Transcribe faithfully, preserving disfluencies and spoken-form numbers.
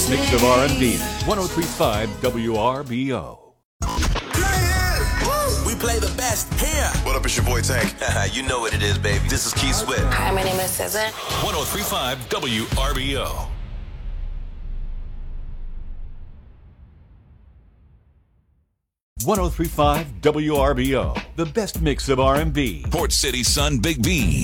best mix of R and B. one oh three point five W R B O. We play the best here. What up, it's your boy Tank. You know what it is, baby. This is Keith Sweat. Hi, my name is S Z A. one oh three point five W R B O. one oh three point five W R B O. The best mix of R and B. Port City Sun Big B.